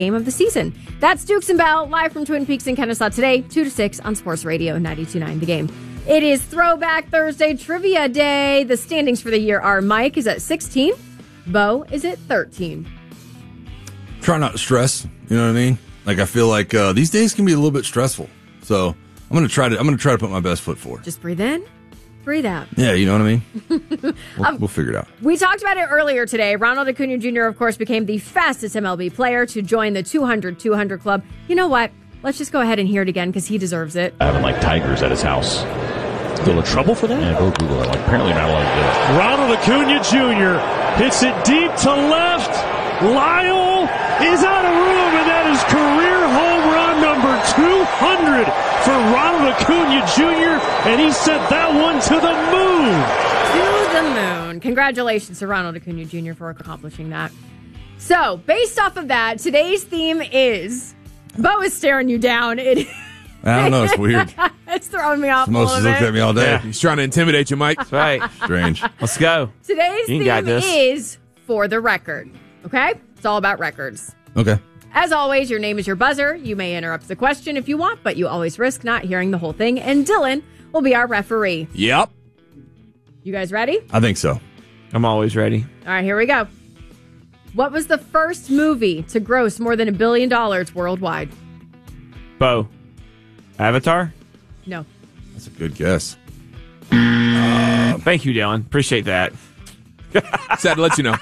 game of the season. That's Dukes and Bell, live from Twin Peaks in Kennesaw today, 2 to 6 on Sports Radio 92.9 The Game. It is Throwback Thursday Trivia Day. The standings for the year are Mike is at 16, Bo is at 13. Try not to stress, you know what I mean? Like, I feel like these days can be a little bit stressful. So I'm gonna try to put my best foot forward. Just breathe in, breathe out. Yeah, you know what I mean? We'll figure it out. We talked about it earlier today. Ronald Acuna Jr., of course, became the fastest MLB player to join the 200-200 club. You know what? Let's just go ahead and hear it again because he deserves it. Having like tigers at his house. A little trouble for that? Yeah, go Google it. Like, apparently not allowed to do it. Ronald Acuna Jr. hits it deep to left. Lyle is out of room, and that is career home run number 200 for Ronald Acuna Jr., and he sent that one to the moon. To the moon. Congratulations to Ronald Acuna Jr. for accomplishing that. So, based off of that, today's theme is... Bo is staring you down. I don't know. It's weird. It's throwing me off a Most little looked bit. at me all day. Yeah, he's trying to intimidate you, Mike. That's right. Strange. Let's go. Today's You theme got this. is For the Record. Okay? It's all about records. Okay. As always, your name is your buzzer. You may interrupt the question if you want, but you always risk not hearing the whole thing. And Dylan will be our referee. Yep. You guys ready? I think so. I'm always ready. All right, here we go. What was the first movie to gross more than $1 billion worldwide? Bo. Avatar? No. That's a good guess. Thank you, Dylan. Appreciate that. Sad to let you know.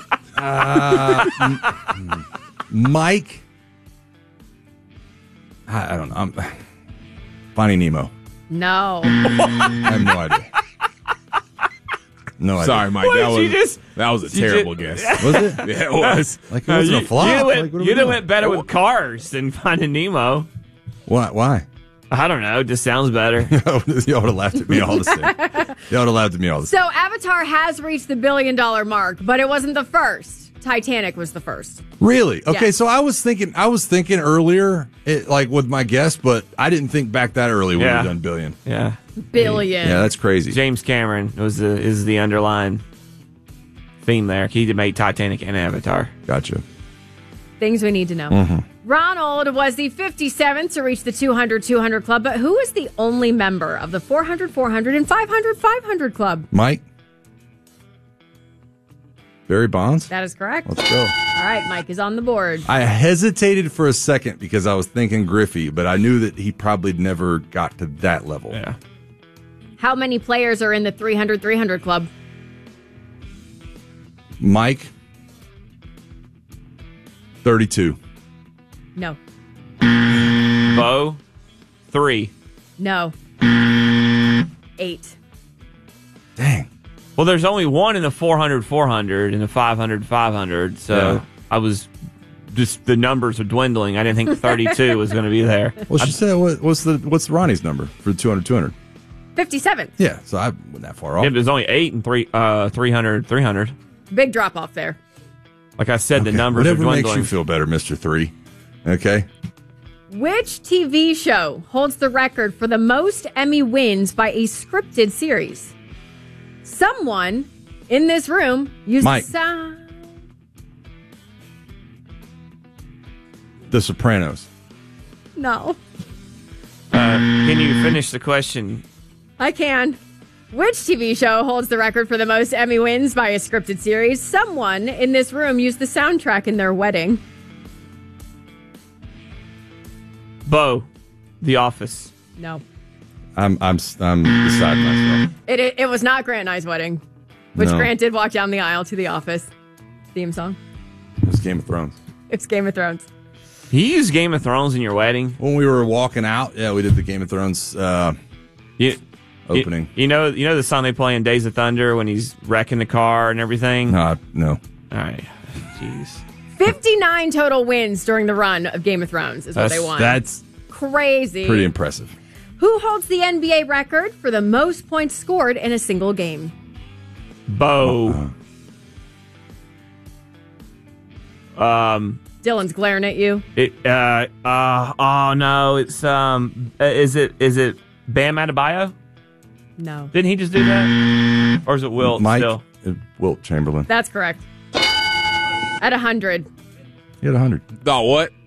Mike. I don't know. Finding Nemo. No. I have no idea. No idea. Sorry, Mike. That was a terrible guess. Was it? Yeah, it was. Like, it wasn't a flop. You'd Like, have what are we went doing? better with Cars than Finding Nemo. Why? I don't know. It just sounds better. Y'all would have laughed at me all the same. Y'all would have laughed at me all the same. So Avatar has reached the $1 billion mark, but it wasn't the first. Titanic was the first. Really? Okay, Yes. so I was thinking earlier, like with my guess, but I didn't think back that early when Yeah. we done billion. Yeah. Billion. Yeah, that's crazy. James Cameron is the underlying theme there. He did make Titanic and Avatar. Gotcha. Things we need to know. Mm-hmm. Ronald was the 57th to reach the 200-200 club, but who is the only member of the 400-400 and 500-500 club? Mike? Barry Bonds? That is correct. Let's go. All right, Mike is on the board. I hesitated for a second because I was thinking Griffey, but I knew that he probably never got to that level. Yeah. How many players are in the 300-300 club? Mike? 32. No. Bo. 3. No. 8. Dang. Well, there's only one in the 400-400 and the 500-500, so Yeah. I was just the numbers are dwindling. I didn't think 32 was going to be there. Well, she said, what's Ronnie's number for 200-200? 57th. Yeah, so I wasn't that far off. Yeah, there's only 8 and 300-300. Big drop off there. Like I said, the numbers Whatever are dwindling. makes you feel better, Mr. 3. Okay? Which TV show holds the record for the most Emmy wins by a scripted series? Someone in this room used Mike. sound. The Sopranos. No, Can you finish the question? I can. Which TV show holds the record for the most Emmy wins by a scripted series? Someone in this room used the soundtrack in their wedding. Bo. The Office. No, I'm beside myself. it was not Grant and I's wedding, which No. Grant did walk down the aisle to The Office theme song. It's Game of Thrones. It's Game of Thrones. He used Game of Thrones in your wedding. When we were walking out, yeah, we did the Game of Thrones opening. You know the song they play in Days of Thunder when he's wrecking the car and everything? No. All right. Jeez. 59 total wins during the run of Game of Thrones is what they won. That's crazy. pretty impressive. Who holds the NBA record for the most points scored in a single game? Bo. Dylan's glaring at you. Oh no, it's is it Bam Adebayo? No. Didn't he just do that? Or is it Wilt Mike still? Wilt Chamberlain. That's correct. At 100. He had 100. Oh, what?